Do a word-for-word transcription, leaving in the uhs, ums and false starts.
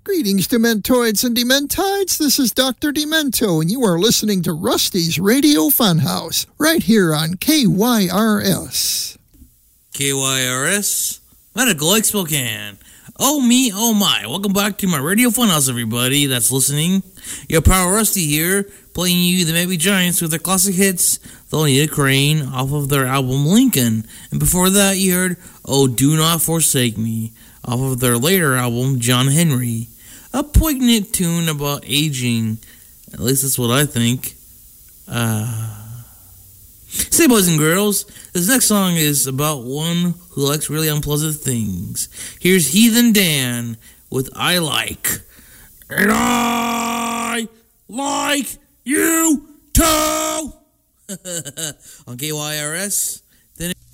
Greetings, Dementoids and Dementides. This is Doctor Demento, and you are listening to Rusty's Radio Funhouse, right here on K Y R S. K Y R S, Medical Lake Spokane. Oh me, oh my. Welcome back to my Radio Funhouse, everybody that's listening. Your Power Rusty here, playing you the Maybe Giants with their classic hits, They'll Need a Crane, off of their album Lincoln. And before that, you heard Oh Do Not Forsake Me, off of their later album, John Henry. A poignant tune about aging. At least that's what I think. Uh, say, boys and girls, this next song is about one who likes really unpleasant things. Here's Heathen Dan with I Like. And I like you too! On K Y R S.